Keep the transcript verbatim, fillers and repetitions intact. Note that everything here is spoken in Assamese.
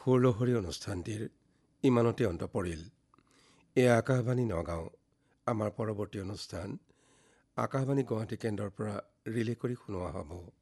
সুৰলহৰী অনুষ্ঠানটিৰ ইমানতে অন্ত পৰিল। এয়া আকাশবাণী নগাঁও। আমাৰ পৰৱৰ্তী অনুষ্ঠান আকাশবাণী গুৱাহাটী কেন্দ্ৰৰ পৰা ৰিলে কৰি শুনোৱা হ'ব।